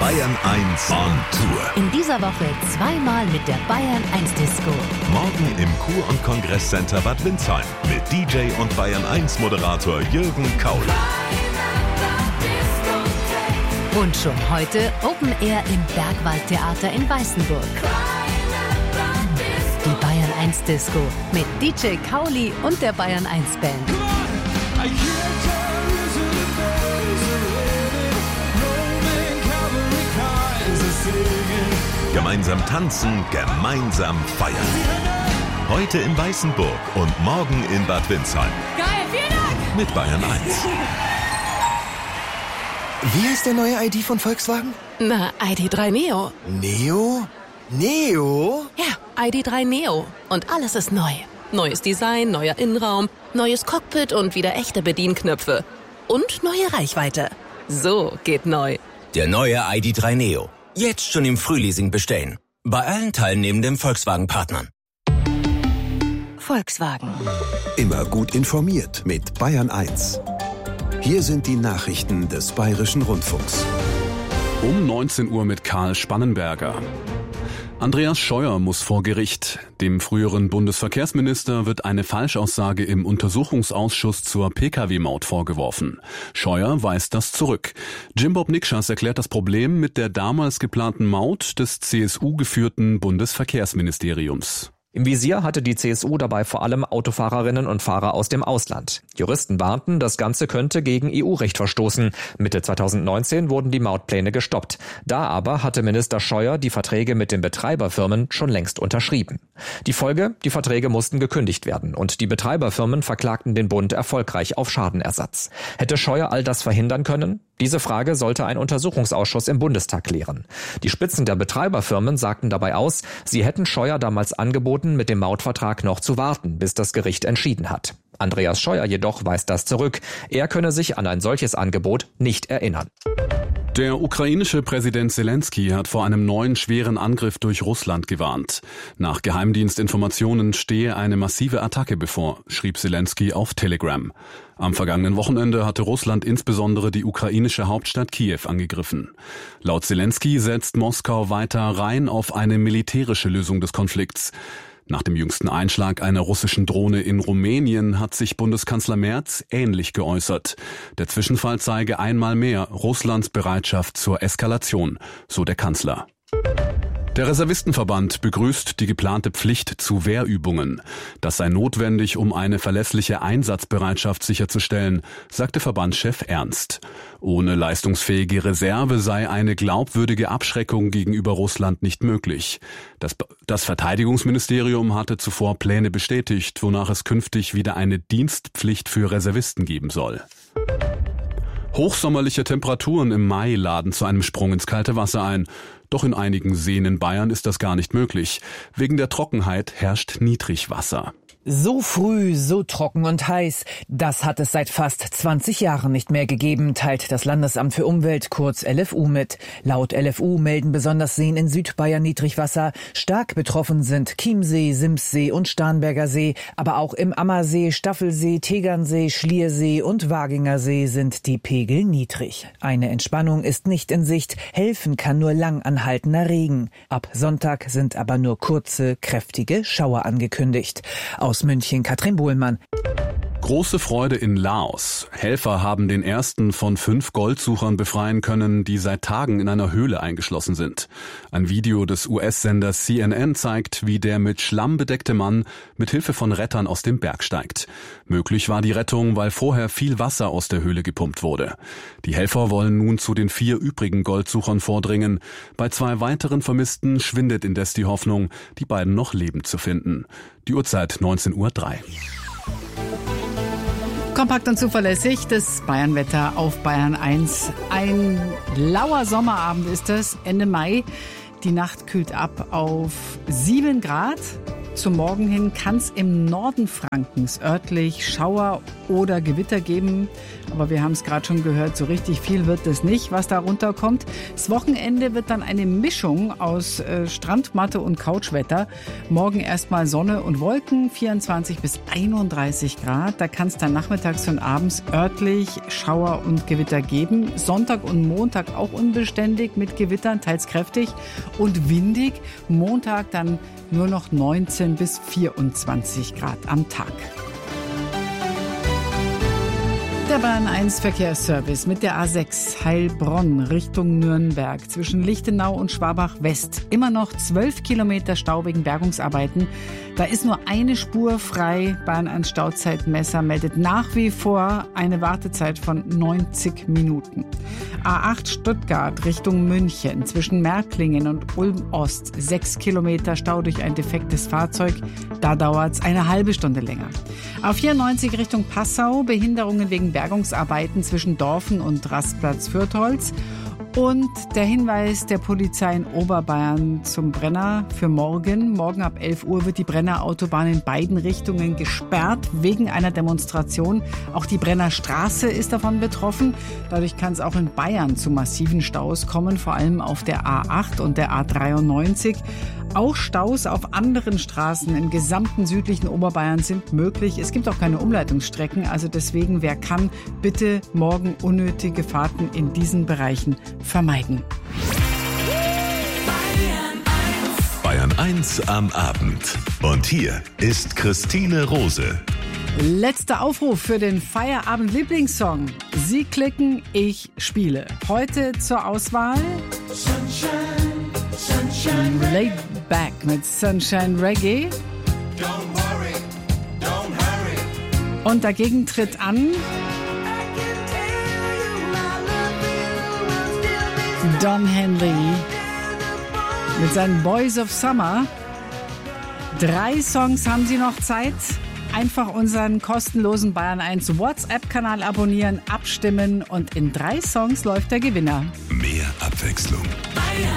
Bayern 1 on Tour. In dieser Woche zweimal mit der Bayern 1 Disco. Morgen im Kur- und Kongresscenter Bad Windsheim mit DJ und Bayern 1 Moderator Jürgen Kaul. Und schon heute Open Air im Bergwaldtheater in Weißenburg. Die Bayern 1 Disco mit DJ Kauli und der Bayern 1 Band. Gemeinsam tanzen, gemeinsam feiern. Heute in Weißenburg und morgen in Bad Windsheim. Geil, vielen Dank! Mit Bayern 1. Wie heißt der neue ID von Volkswagen? Na, ID3 Neo. Neo? Neo? Ja, ID3 Neo. Und alles ist neu. Neues Design, neuer Innenraum, neues Cockpit und wieder echte Bedienknöpfe. Und neue Reichweite. So geht neu. Der neue ID3 Neo. Jetzt schon im Frühleasing bestellen. Bei allen teilnehmenden Volkswagen-Partnern. Volkswagen. Immer gut informiert mit Bayern 1. Hier sind die Nachrichten des Bayerischen Rundfunks. Um 19 Uhr mit Karl Spannenberger. Andreas Scheuer muss vor Gericht. Dem früheren Bundesverkehrsminister wird eine Falschaussage im Untersuchungsausschuss zur Pkw-Maut vorgeworfen. Scheuer weist das zurück. Jim-Bob Nikschas erklärt das Problem mit der damals geplanten Maut des CSU-geführten Bundesverkehrsministeriums. Im Visier hatte die CSU dabei vor allem Autofahrerinnen und Fahrer aus dem Ausland. Juristen warnten, das Ganze könnte gegen EU-Recht verstoßen. Mitte 2019 wurden die Mautpläne gestoppt. Da aber hatte Minister Scheuer die Verträge mit den Betreiberfirmen schon längst unterschrieben. Die Folge? Die Verträge mussten gekündigt werden und die Betreiberfirmen verklagten den Bund erfolgreich auf Schadenersatz. Hätte Scheuer all das verhindern können? Diese Frage sollte ein Untersuchungsausschuss im Bundestag klären. Die Spitzen der Betreiberfirmen sagten dabei aus, sie hätten Scheuer damals angeboten, mit dem Mautvertrag noch zu warten, bis das Gericht entschieden hat. Andreas Scheuer jedoch weist das zurück. Er könne sich an ein solches Angebot nicht erinnern. Der ukrainische Präsident Selenskyj hat vor einem neuen schweren Angriff durch Russland gewarnt. Nach Geheimdienstinformationen stehe eine massive Attacke bevor, schrieb Selenskyj auf Telegram. Am vergangenen Wochenende hatte Russland insbesondere die ukrainische Hauptstadt Kiew angegriffen. Laut Selenskyj setzt Moskau weiter rein auf eine militärische Lösung des Konflikts. Nach dem jüngsten Einschlag einer russischen Drohne in Rumänien hat sich Bundeskanzler Merz ähnlich geäußert. Der Zwischenfall zeige einmal mehr Russlands Bereitschaft zur Eskalation, so der Kanzler. Der Reservistenverband begrüßt die geplante Pflicht zu Wehrübungen. Das sei notwendig, um eine verlässliche Einsatzbereitschaft sicherzustellen, sagte Verbandschef Ernst. Ohne leistungsfähige Reserve sei eine glaubwürdige Abschreckung gegenüber Russland nicht möglich. Das Verteidigungsministerium hatte zuvor Pläne bestätigt, wonach es künftig wieder eine Dienstpflicht für Reservisten geben soll. Hochsommerliche Temperaturen im Mai laden zu einem Sprung ins kalte Wasser ein. Doch in einigen Seen in Bayern ist das gar nicht möglich. Wegen der Trockenheit herrscht Niedrigwasser. So früh, so trocken und heiß, das hat es seit fast 20 Jahren nicht mehr gegeben, teilt das Landesamt für Umwelt, kurz LFU, mit. Laut LFU melden besonders Seen in Südbayern Niedrigwasser. Stark betroffen sind Chiemsee, Simssee und Starnberger See, aber auch im Ammersee, Staffelsee, Tegernsee, Schliersee und Waginger See sind die Pegel niedrig. Eine Entspannung ist nicht in Sicht, helfen kann nur lang anhaltender Regen. Ab Sonntag sind aber nur kurze, kräftige Schauer angekündigt. Aus München, Katrin Bohlmann. Große Freude in Laos. Helfer haben den ersten von 5 Goldsuchern befreien können, die seit Tagen in einer Höhle eingeschlossen sind. Ein Video des US-Senders CNN zeigt, wie der mit Schlamm bedeckte Mann mit Hilfe von Rettern aus dem Berg steigt. Möglich war die Rettung, weil vorher viel Wasser aus der Höhle gepumpt wurde. Die Helfer wollen nun zu den 4 übrigen Goldsuchern vordringen. Bei 2 weiteren Vermissten schwindet indes die Hoffnung, die beiden noch lebend zu finden. Die Uhrzeit 19:03 Uhr. Kompakt und zuverlässig, das Bayernwetter auf Bayern 1. Ein lauer Sommerabend ist es, Ende Mai. Die Nacht kühlt ab auf 7 Grad. zum Morgen hin kann es im Norden Frankens örtlich Schauer oder Gewitter geben. Aber wir haben es gerade schon gehört, so richtig viel wird es nicht, was da runterkommt. Das Wochenende wird dann eine Mischung aus Strandmatte und Couchwetter. Morgen erstmal Sonne und Wolken, 24 bis 31 Grad. Da kann es dann nachmittags und abends örtlich Schauer und Gewitter geben. Sonntag und Montag auch unbeständig mit Gewittern, teils kräftig und windig. Montag dann nur noch 19 bis 24 Grad am Tag. Der Bayern 1 Verkehrsservice mit der A6 Heilbronn Richtung Nürnberg zwischen Lichtenau und Schwabach West. Immer noch 12 Kilometer Stau wegen Bergungsarbeiten. Da ist nur eine Spur frei. Bayern 1 Stauzeitmesser meldet nach wie vor eine Wartezeit von 90 Minuten. A8 Stuttgart Richtung München zwischen Märklingen und Ulm Ost. 6 Kilometer Stau durch ein defektes Fahrzeug. Da dauert es eine halbe Stunde länger. A94 Richtung Passau Behinderungen wegen Bergungsarbeiten zwischen Dorfen und Rastplatz Fürtholz. Und der Hinweis der Polizei in Oberbayern zum Brenner für morgen. Morgen ab 11 Uhr wird die Brenner Autobahn in beiden Richtungen gesperrt wegen einer Demonstration. Auch die Brenner Straße ist davon betroffen. Dadurch kann es auch in Bayern zu massiven Staus kommen, vor allem auf der A8 und der A93. Auch Staus auf anderen Straßen im gesamten südlichen Oberbayern sind möglich. Es gibt auch keine Umleitungsstrecken, also deswegen, wer kann, bitte morgen unnötige Fahrten in diesen Bereichen vermeiden. Bayern 1 am Abend. Und hier ist Christine Rose. Letzter Aufruf für den Feierabend-Lieblingssong. Sie klicken, ich spiele. Heute zur Auswahl Laid Back mit Sunshine Reggae. Und dagegen tritt an Don Henley mit seinen Boys of Summer. 3 Songs haben Sie noch Zeit. Einfach unseren kostenlosen Bayern 1 WhatsApp-Kanal abonnieren, abstimmen und in 3 Songs läuft der Gewinner. Mehr Abwechslung.